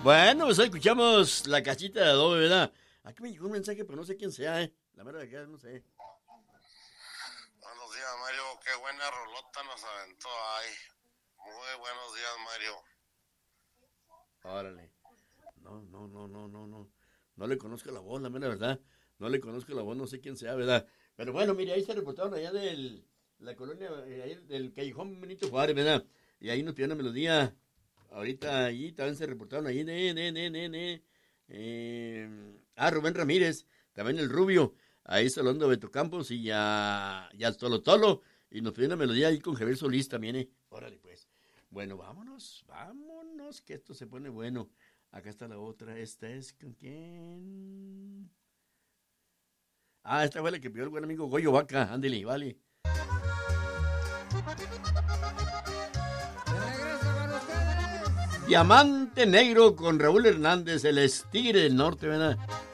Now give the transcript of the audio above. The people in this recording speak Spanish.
Bueno, pues hoy escuchamos La Cachita de Adobe, ¿verdad? Aquí me llegó un mensaje, pero no sé quién sea, ¿eh? La mera de acá, no sé. Buenos días, Mario. Qué buena rolota nos aventó ahí. Muy buenos días, Mario. Órale. No. No le conozco la voz, la mera verdad. No le conozco la voz, no sé quién sea, ¿verdad? Pero bueno, mire, ahí se reportaron allá de la colonia, ahí del Callejón Benito Juárez, ¿verdad? Y ahí nos pidieron una melodía. Ahorita allí también se reportaron allí Rubén Ramírez, también el Rubio, ahí saludando a Beto Campos y ya Tolo Tolo, y nos pidieron una melodía ahí con Javier Solís también, Órale pues. Bueno, vámonos, que esto se pone bueno. Acá está la otra, esta es ¿con quién? Esta fue la que pidió el buen amigo Goyo Vaca, ándele, vale. Diamante Negro con Raúl Hernández, el Tigre del Norte, ¿verdad?